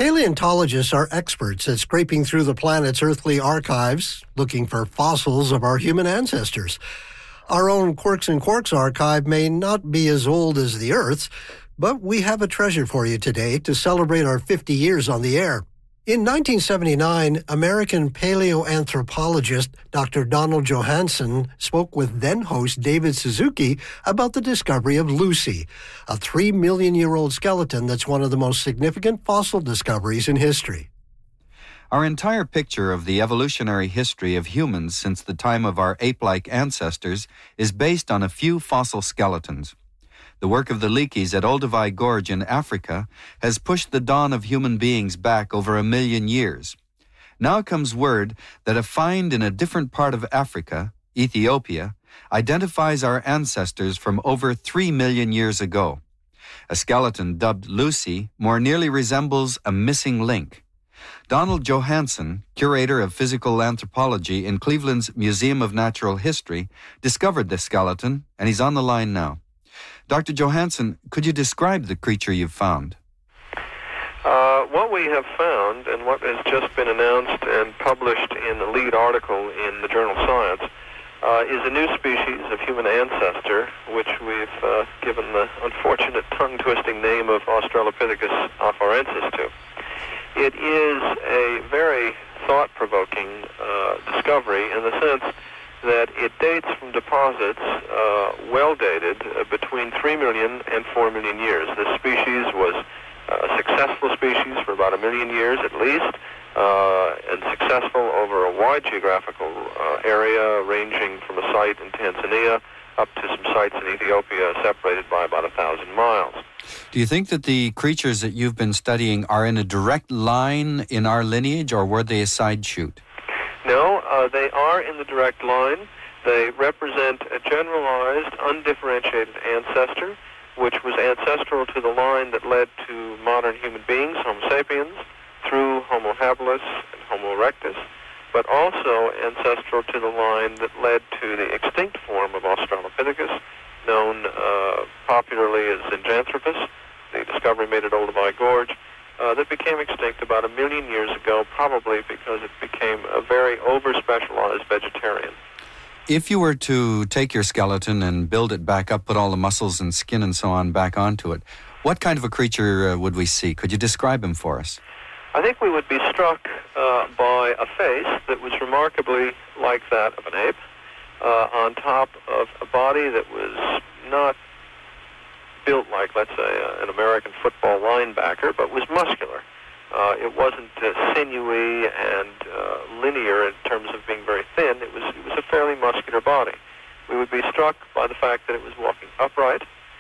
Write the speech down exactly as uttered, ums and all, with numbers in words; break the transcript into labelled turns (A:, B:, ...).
A: Paleontologists are experts at scraping through the planet's earthly archives, looking for fossils of our human ancestors. Our own Quirks and Quarks archive may not be as old as the Earth's, but we have a treasure for you today to celebrate our fifty years on the air. In nineteen seventy-nine, American paleoanthropologist Doctor Donald Johanson spoke with then-host David Suzuki about the discovery of Lucy, a three million year old skeleton that's one of the most significant fossil discoveries in history.
B: Our entire picture of the evolutionary history of humans since the time of our ape-like ancestors is based on a few fossil skeletons. The work of the Leakeys at Olduvai Gorge in Africa has pushed the dawn of human beings back over a million years. Now comes word that a find in a different part of Africa, Ethiopia, identifies our ancestors from over three million years ago. A skeleton dubbed Lucy more nearly resembles a missing link. Donald Johanson, curator of physical anthropology in Cleveland's Museum of Natural History, discovered this skeleton, and he's on the line now. Doctor Johanson, could you describe the creature you've found?
C: Uh, what we have found, and what has just been announced and published in the lead article in the journal Science, uh, is a new species of human ancestor, which we've uh, given the unfortunate tongue-twisting name of Australopithecus afarensis to. It is a very thought-provoking uh, discovery in the sense that it dates from deposits uh, well dated uh, between three million and four million years. This species was a successful species for about a million years at least, uh, and successful over a wide geographical uh, area ranging from a site in Tanzania up to some sites in Ethiopia separated by about a thousand miles.
B: Do you think that the creatures that you've been studying are in a direct line in our lineage, or were they a side shoot?
C: No, uh, they are in the direct line. They represent a generalized, undifferentiated ancestor, which was ancestral to the line that led to modern human beings, Homo sapiens, through Homo habilis and Homo erectus, but also ancestral to the line that led to the extinct form of Australopithecus, known uh, popularly as Zinjanthropus, the discovery made at Olduvai Gorge, Uh, that became extinct about a million years ago, probably because it became a very over-specialized vegetarian.
B: If you were to take your skeleton and build it back up, put all the muscles and skin and so on back onto it, what kind of a creature uh, would we see? Could you describe him for us?
C: I think we would be struck uh, by a face that was remarkably like that of an ape, uh, on top of a body that was not built like, let's say, uh, an American football linebacker, but was muscular. Uh, it wasn't uh, sinewy and uh, linear in terms of being very thin. It was, it was a fairly muscular body. We would be struck by the fact that it was walking upright,